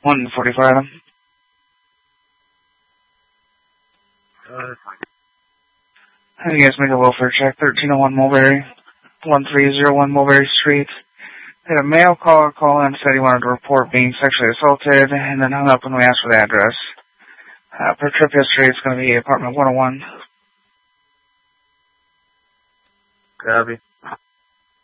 145. Have you guys make a welfare check, 1301 Mulberry, 1301 Mulberry Street. Had a male caller call in, said he wanted to report being sexually assaulted, and then hung up when we asked for the address. Per trip history, it's going to be apartment 101. Copy.